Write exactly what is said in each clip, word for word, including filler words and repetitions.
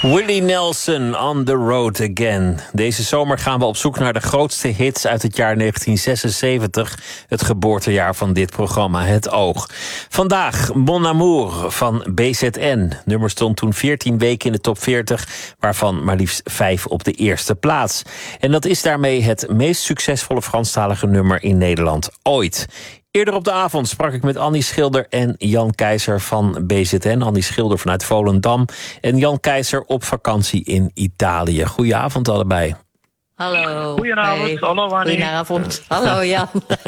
Willie Nelson, On the Road Again. Deze zomer gaan we op zoek naar de grootste hits uit het jaar negentien zesenzeventig. Het geboortejaar van dit programma, Het Oog. Vandaag Mon Amour van B Z N. Nummer stond toen veertien weken in de top veertig... waarvan maar liefst vijf op de eerste plaats. En dat is daarmee het meest succesvolle Franstalige nummer in Nederland ooit. Eerder op de avond sprak ik met Annie Schilder en Jan Keizer van B Z N. Annie Schilder vanuit Volendam en Jan Keizer op vakantie in Italië. Goedenavond allebei. Hallo. Goedenavond. Hey. Hallo Annie. Goedenavond. Hallo Jan.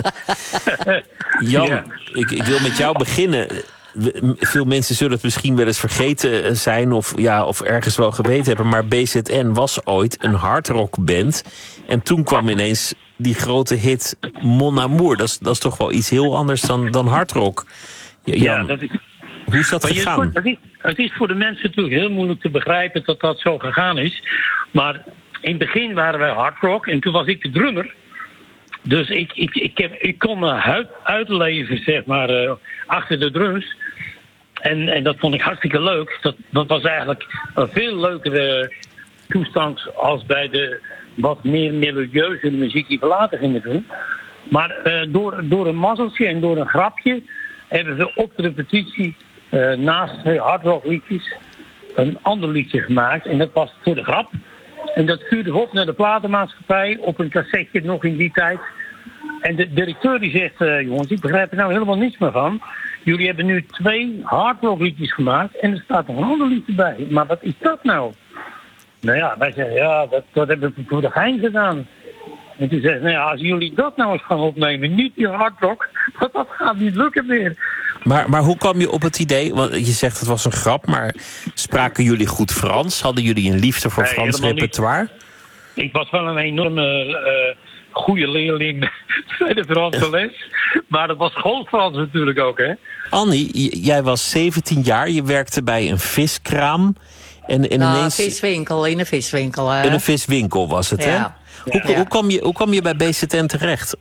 Jan, Ja. ik, ik wil met jou beginnen. Veel mensen zullen het misschien wel eens vergeten zijn of, ja, of ergens wel geweten hebben. Maar B Z N was ooit een hardrockband. En toen kwam ineens die grote hit Mon Amour. Dat is, dat is toch wel iets heel anders dan, dan hardrock. Jan, Ja, dat is, hoe is dat maar je- gegaan? het, is, het is voor de mensen natuurlijk heel moeilijk te begrijpen dat dat zo gegaan is. Maar in het begin waren wij hardrock en toen was ik de drummer. Dus ik, ik, ik, heb, ik kon me uit, uitleven, zeg maar, uh, achter de drums. En, en dat vond ik hartstikke leuk. Dat, dat was eigenlijk een veel leukere toestand als bij de wat meer melodieuze muziek die we later gingen doen. Maar uh, door, door een mazzeltje en door een grapje hebben we op de repetitie uh, naast twee hardrockliedjes een ander liedje gemaakt. En dat was voor de grap. En dat stuurde we op naar de platenmaatschappij op een cassetje nog in die tijd. En de directeur die zegt, uh, jongens, ik begrijp er nou helemaal niets meer van. Jullie hebben nu twee hardrockliedjes gemaakt en er staat nog een ander liedje bij. Maar wat is dat nou? Nou ja, wij zeggen, ja, dat, dat hebben we voor de gein gedaan. En toen zei nou ja, als jullie dat nou eens gaan opnemen, niet die hardrock, dat, dat gaat niet lukken meer. Maar, maar hoe kwam je op het idee? Want je zegt het was een grap, maar spraken jullie goed Frans? Hadden jullie een liefde voor Nee, Frans helemaal niet. repertoire? Ik was wel een enorme uh, goede leerling bij de Franse les. Maar dat was schoolfrans natuurlijk ook, hè? Annie, j- jij was zeventien jaar, je werkte bij een viskraam. En, en Nou, ineens viswinkel, in een viswinkel. Hè? in een viswinkel was het, hè? Ja. Hoe, Ja. hoe, kwam je, hoe kwam je bij B Z N terecht?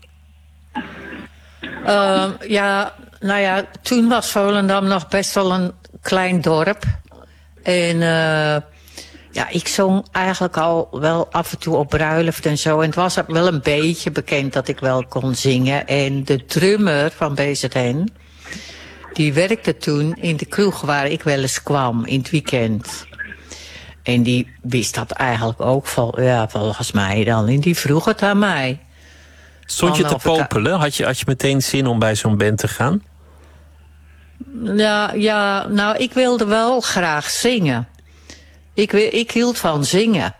Uh, ja, nou ja, toen was Volendam nog best wel een klein dorp. En uh, ja, ik zong eigenlijk al wel af en toe op bruiloft en zo. En het was wel een beetje bekend dat ik wel kon zingen. En de drummer van B Z N, die werkte toen in de kroeg waar ik wel eens kwam in het weekend. En die wist dat eigenlijk ook, vol, ja, volgens mij dan. En die vroeg het aan mij. Stond je Dan te of ik- popelen? Had je, had je meteen zin om bij zo'n band te gaan? Ja, ja, nou, ik wilde wel graag zingen. Ik, wi- ik hield van zingen.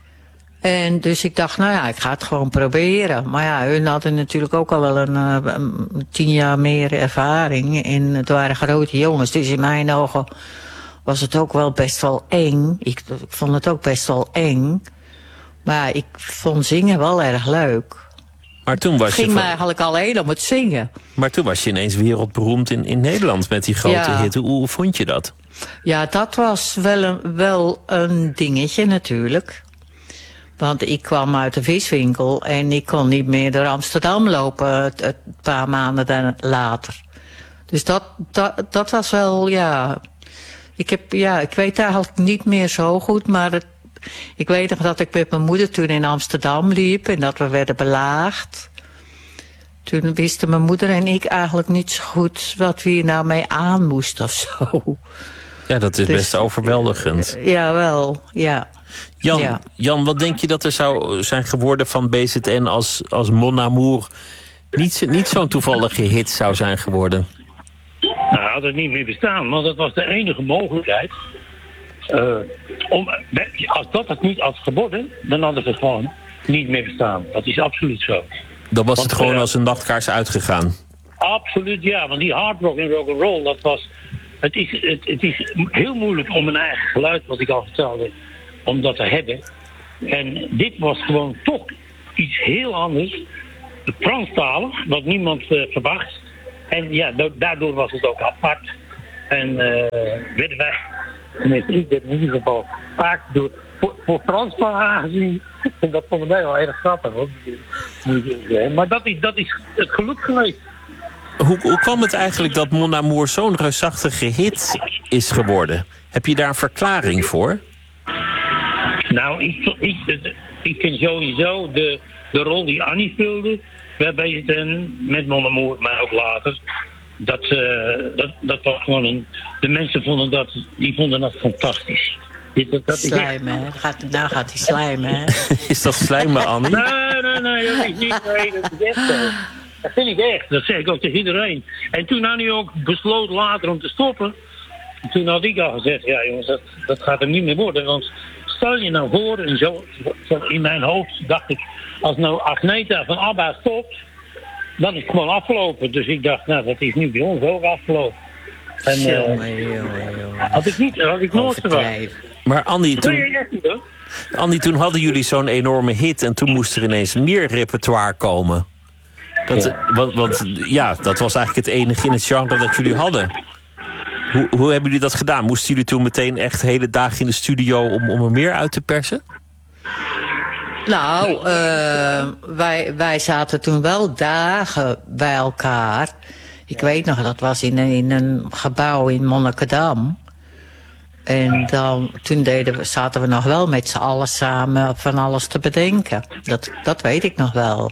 En dus ik dacht, nou ja, ik ga het gewoon proberen. Maar ja, hun hadden natuurlijk ook al wel een, uh, een tien jaar meer ervaring. En het waren grote jongens, dus in mijn ogen was het ook wel best wel eng. Ik, ik vond het ook best wel eng. Maar ik vond zingen wel erg leuk. Maar toen Het was je, ging me van- eigenlijk alleen om het zingen. maar toen was je ineens wereldberoemd in, in Nederland met die grote Ja. hit. Hoe, hoe vond je dat? Ja, dat was wel een, wel een dingetje natuurlijk. Want ik kwam uit de viswinkel en ik kon niet meer door Amsterdam lopen het- het een paar maanden dan- later. Dus dat, dat, dat was wel, ja... Ik, heb, ja... ik weet eigenlijk niet meer zo goed, maar het, ik weet nog dat ik met mijn moeder toen in Amsterdam liep en dat we werden belaagd. Toen wisten mijn moeder en ik eigenlijk niet zo goed wat we hier nou mee aan moesten of zo. Ja, dat is Dus- best overweldigend. Jawel, ja. Jan, Ja. Jan, wat denk je dat er zou zijn geworden van B Z N als, als Mon Amour niet, zo- niet zo'n toevallige hit zou zijn geworden? Nou, had het niet meer bestaan, want dat was de enige mogelijkheid. Uh, om, als dat het niet had geworden, dan hadden ze gewoon niet meer bestaan. Dat is absoluut zo. Dan was Want, het gewoon eh, als een nachtkaars uitgegaan. Absoluut ja, want die hard rock en rock and roll, dat was... Het is, het, het is heel moeilijk om een eigen geluid, wat ik al vertelde, om dat te hebben. En dit was gewoon toch iets heel anders. Franstalig, wat niemand uh, verwacht. En ja, da- daardoor was het ook apart. En uh, werden wij, tenminste ik werd in ieder geval, vaak door, voor, voor Franstaal aangezien. En dat vonden wij wel erg grappig, hoor. Maar dat is, dat is het geluk geweest. Hoe, hoe kwam het eigenlijk dat Mon Amour zo'n reusachtige hit is geworden? Heb je daar een verklaring voor? Nou, ik, ik, ik vind sowieso de, de rol die Annie speelde, waarbij het en met Mon Amour, maar ook later, dat, uh, dat, dat was gewoon een, de mensen vonden dat, die vonden dat fantastisch. Dat, dat slijmen, hè? Gaat, nou gaat hij slijmen, hè? Is dat slijmen, Annie? Nee, nee, nee, dat is niet. Nee, dat is echt zo. Dat vind ik echt. Dat zeg ik ook tegen iedereen. En toen Annie ook besloot later om te stoppen, toen had ik al gezegd, ja jongens, dat, dat gaat er niet meer worden. Want stel je nou voor, en zo, zo in mijn hoofd dacht ik, als nou Agneta van ABBA stopt, dan is het gewoon afgelopen. Dus ik dacht, nou, dat is nu bij ons ook afgelopen. En uh, had ik niet, had ik nooit verwacht. Maar Annie, toen, Annie, toen hadden jullie zo'n enorme hit en toen moest er ineens meer repertoire komen. Dat, ja. Want, want ja, dat was eigenlijk het enige in het genre dat jullie hadden. Hoe, hoe hebben jullie dat gedaan? Moesten jullie toen meteen echt hele dagen in de studio om, om er meer uit te persen? Nou, uh, wij, wij zaten toen wel dagen bij elkaar. Ik weet nog, dat was in een, in een gebouw in Monnikendam. En dan, toen deden we, zaten we nog wel met z'n allen samen van alles te bedenken. Dat, dat weet ik nog wel.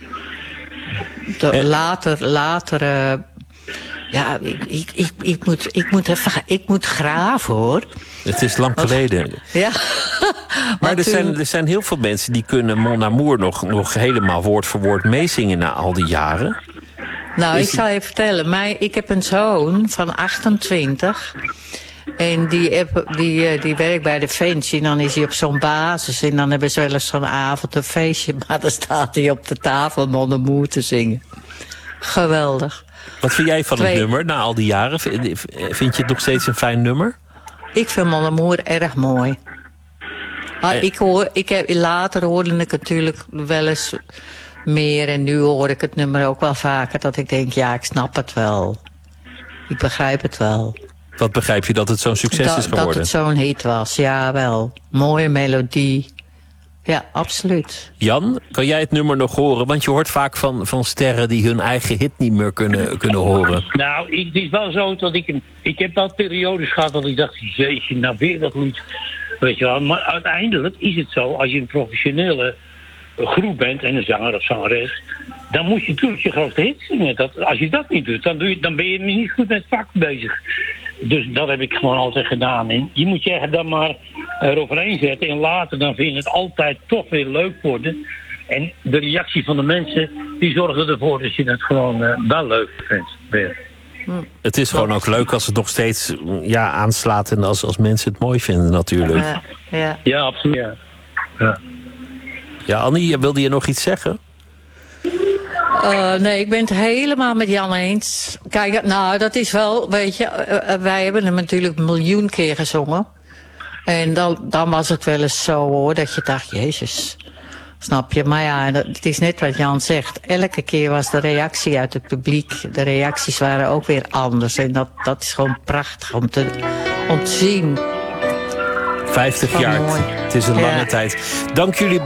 De, later, later... Uh, ja, ik, ik, ik, ik, moet, ik, moet even, ik moet graven, hoor. Het is lang geleden. Ja. Maar er zijn, er zijn heel veel mensen die kunnen Mon Amour nog, nog helemaal woord voor woord meezingen na al die jaren. Nou, ik zal je vertellen. Mij, ik heb een zoon van achtentwintig... En die, die, die werkt bij Defensie. En dan is hij op zo'n basis. En dan hebben ze wel eens zo'n avond een feestje. Maar dan staat hij op de tafel Mon Amour te zingen. Geweldig. Wat vind jij van Twee... het nummer na al die jaren? Vind je het nog steeds een fijn nummer? Ik vind Mon Amour erg mooi. Maar eh. ik hoor, ik heb, later hoorde ik het natuurlijk wel eens meer. En nu hoor ik het nummer ook wel vaker. Dat ik denk, ja, ik snap het wel. Ik begrijp het wel. Wat begrijp je, dat het zo'n succes da, is geworden? Dat het zo'n hit was, ja wel. Mooie melodie. Ja, absoluut. Jan, kan jij het nummer nog horen? Want je hoort vaak van, van sterren die hun eigen hit niet meer kunnen, kunnen horen. Nou, ik, het is wel zo dat ik... Ik heb wel periodes gehad dat ik dacht, jeetje, nou weer dat lied. Weet je wel, maar uiteindelijk is het zo, als je een professionele groep bent en een zanger of zangeres, dan moet je natuurlijk je grootste hit zingen. Dat, als je dat niet doet, dan, doe je, dan ben je niet goed met het vak bezig. Dus dat heb ik gewoon altijd gedaan. En je moet je echt dan maar eroverheen zetten. En later dan vind je het altijd toch weer leuk worden. En de reactie van de mensen, die zorgen ervoor dat je het gewoon uh, wel leuk vindt. Weer. Het is gewoon ook leuk als het nog steeds ja, aanslaat. En als, als mensen het mooi vinden natuurlijk. Ja, ja. ja absoluut. Ja. Ja. ja, Annie, wilde je nog iets zeggen? Uh, nee, ik ben het helemaal met Jan eens. Kijk, nou, dat is wel, weet je, uh, wij hebben hem natuurlijk een miljoen keer gezongen. En dan, dan was het wel eens zo, hoor, dat je dacht, jezus, snap je? Maar ja, het is net wat Jan zegt. Elke keer was de reactie uit het publiek, de reacties waren ook weer anders. En dat, dat is gewoon prachtig om te, om te zien. vijftig jaar, het is een lange ja. tijd. Dank jullie.